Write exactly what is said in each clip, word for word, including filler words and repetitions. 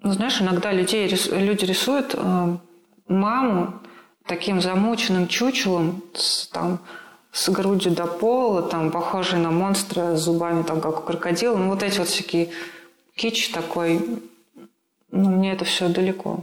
Ну, знаешь, иногда людей, люди рисуют э, маму таким замученным чучелом, с, там, с грудью до пола, там, похожей на монстра, с зубами, там, как у крокодила. Ну, вот эти вот всякие кич такой. Ну, мне это все далеко.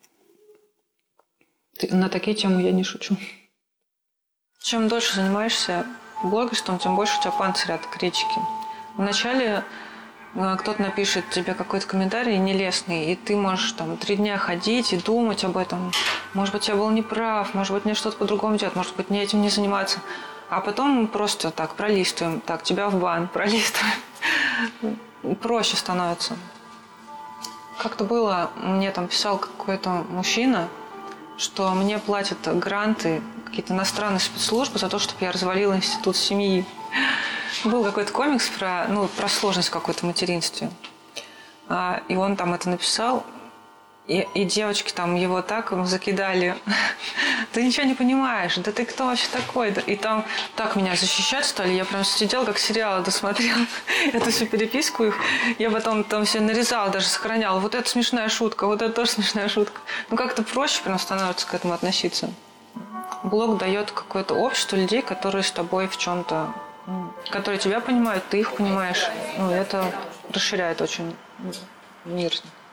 На такие темы я не шучу. Чем дольше занимаешься блогерством, тем больше у тебя панцирь от критики. Вначале кто-то напишет тебе какой-то комментарий нелестный, и ты можешь там три дня ходить и думать об этом. Может быть, я был неправ, может быть, мне что-то по-другому делать, может быть, мне этим не заниматься. А потом просто так пролистываем, так, тебя в бан, пролистываем. Проще становится. Как-то было, мне там писал какой-то мужчина, что мне платят гранты, какие-то иностранные спецслужбы за то, чтобы я развалила институт семьи. Был какой-то комикс про, ну, про сложность какой-то в материнстве. А, и он там это написал, и, и девочки там его так закидали. Ты ничего не понимаешь, да ты кто вообще такой? И там так меня защищать стали, я прям сидела, как сериалы досмотрела эту всю переписку их. Я потом там все нарезала, даже сохраняла. Вот это смешная шутка, вот это тоже смешная шутка. Ну как-то проще прям становится к этому относиться. Блог дает какое-то общество людей, которые с тобой в чем-то, которые тебя понимают, ты их понимаешь. Ну, это расширяет очень мир.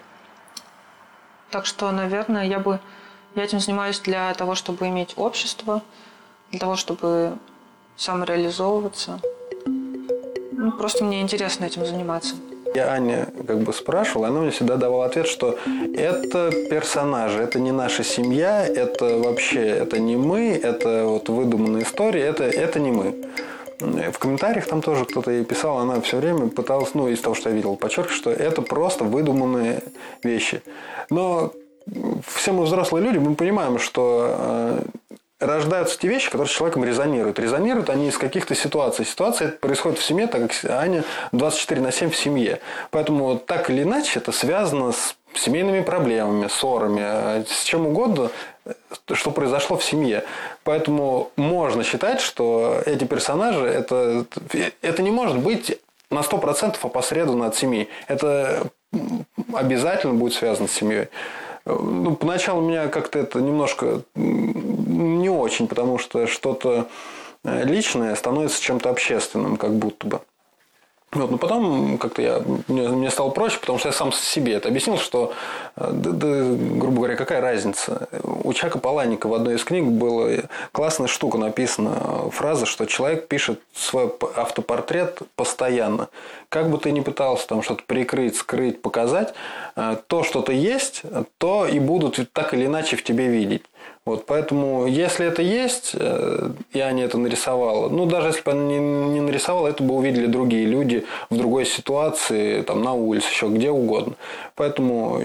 Так что, наверное, я бы я этим занимаюсь для того, чтобы иметь общество, для того, чтобы самореализовываться. Ну, просто мне интересно этим заниматься. Я Аня как бы спрашивал, она мне всегда давала ответ, что это персонажи, это не наша семья, это вообще это не мы, это вот выдуманная история, это, это не мы. В комментариях там тоже кто-то ей писал, она все время пыталась, ну, из того, что я видел, подчеркивать, что это просто выдуманные вещи. Но все мы взрослые люди, мы понимаем, что э, рождаются те вещи, которые с человеком резонируют. Резонируют они из каких-то ситуаций. Ситуация происходит в семье, так как Аня двадцать четыре на семь в семье. Поэтому так или иначе это связано с семейными проблемами, ссорами, с чем угодно, что произошло в семье. Поэтому можно считать, что эти персонажи, это, это не может быть на сто процентов опосредованно от семьи. Это обязательно будет связано с семьей. Ну, поначалу меня как-то это немножко не очень, потому что что-то личное становится чем-то общественным, как будто бы. Вот, но потом как-то я, мне, мне стало проще, потому что я сам себе это объяснил, что, да, да, грубо говоря, какая разница. У Чака Паланика в одной из книг была классная штука написана, фраза, что человек пишет свой автопортрет постоянно. Как бы ты ни пытался там что-то прикрыть, скрыть, показать, то, что ты есть, то и будут так или иначе в тебе видеть. Вот, поэтому, если это есть, и Аня это нарисовала, ну, даже если бы она не, не нарисовала, это бы увидели другие люди в другой ситуации, там, на улице, еще где угодно. Поэтому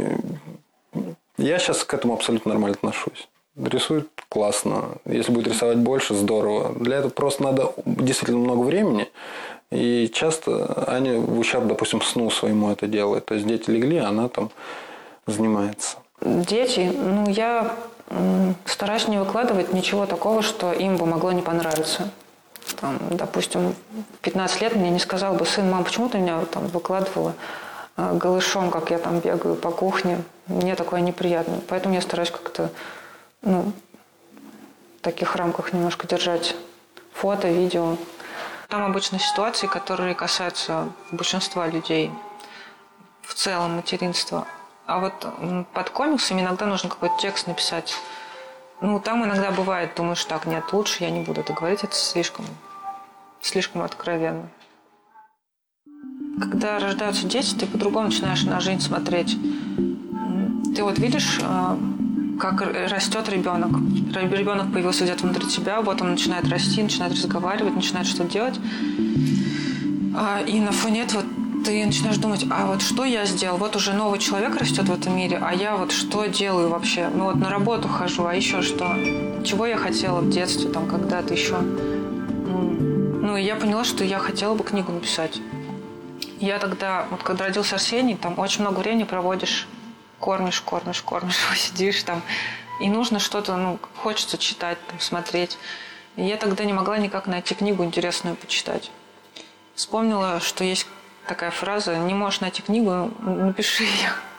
я сейчас к этому абсолютно нормально отношусь. Рисует классно. Если будет рисовать больше, здорово. Для этого просто надо действительно много времени. И часто Аня в ущерб, допустим, сну своему это делает. То есть дети легли, а она там занимается. Дети, ну, я стараюсь не выкладывать ничего такого, что им бы могло не понравиться. Там, допустим, в пятнадцать лет мне не сказал бы сын: мам, почему ты меня там выкладывала голышом, как я там бегаю по кухне? Мне такое неприятно. Поэтому я стараюсь как-то, ну, в таких рамках немножко держать фото, видео. Там обычно ситуации, которые касаются большинства людей, в целом материнства. А вот под комиксами иногда нужно какой-то текст написать. Ну, там иногда бывает, думаешь, так, нет, лучше я не буду это говорить, это слишком, слишком откровенно. Когда рождаются дети, ты по-другому начинаешь на жизнь смотреть. Ты вот видишь, как растет ребенок. Ребенок появился где-то внутри тебя, вот он начинает расти, начинает разговаривать, начинает что-то делать. И на фоне этого ты начинаешь думать: а вот что я сделал? Вот уже новый человек растет в этом мире, а я вот что делаю вообще? Ну вот на работу хожу, а еще что? Чего я хотела в детстве, там когда-то еще? Ну и я поняла, что я хотела бы книгу написать. Я тогда, вот когда родился Арсений, там очень много времени проводишь, кормишь, кормишь, кормишь, сидишь там, и нужно что-то, ну, хочется читать, там, смотреть. И я тогда не могла никак найти книгу интересную почитать. Вспомнила, что есть такая фраза: не можешь найти книгу, напиши ее.